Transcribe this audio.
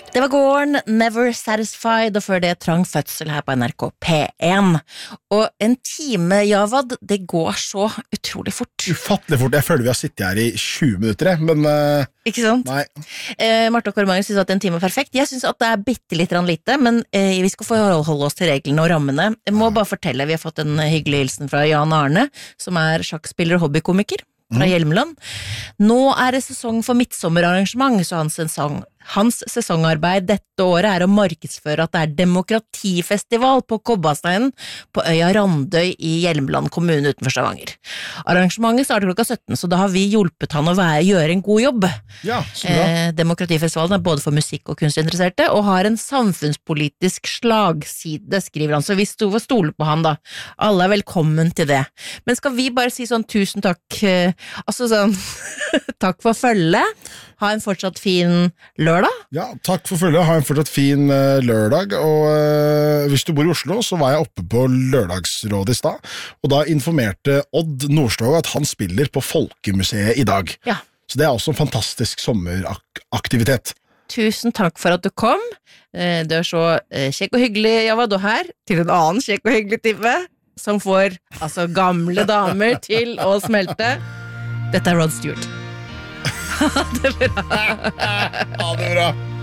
Det var gården Never Satisfied, og før det Trang fødsel her på NRK P1. Og en time, Javad, det går så utrolig fort. Ufattelig fort. Jeg føler vi har sittet her i 20 minutter, men ikke sant? nei. Marte og Kåre synes at en time er perfekt. Jeg synes at det er bittelitt lite, men vi skal forholde oss til reglene og rammene. Jeg må bare fortelle, vi har fått en hyggelig hilsen fra Jan Arne, som er sjakkspiller og hobbykomiker fra Hjelmeland. Nå det sesong for midtsommerarrangement, så hans sesongarbeid dette året å markedsføre at det demokratifestival på Kobbasteinen på øya Randøy i Hjelmeland kommune utenfor Stavanger. Arrangementet starter klokka 17, så da har vi hjulpet han å gjøre en god jobb. Ja, så bra. Demokratifestivalen både for musikk- og kunstinteresserte, og har en samfunnspolitisk slagside, skriver han, så vi stoler på han da. Alle velkommen til det. Men skal vi bare si sånn tusen takk, altså sånn, takk for følget, ha en fortsatt fin lørdag. Ja, takk for følget. Ha en fortsatt fin lørdag, og hvis du bor i Oslo, så var jeg oppe på lørdagsrådet i sted, og da informerte Odd Nordstoga at han spiller på Folkemuseet i dag. Ja. Så det også en fantastisk sommeraktivitet. Tusen takk for at du kom. Du så kjekk og hyggelig, Javad, og her til en annen kjekk og hyggelig type, som får altså gamle damer til å smelte. Dette Rod Stewart. Ha det bra. Ha det bra.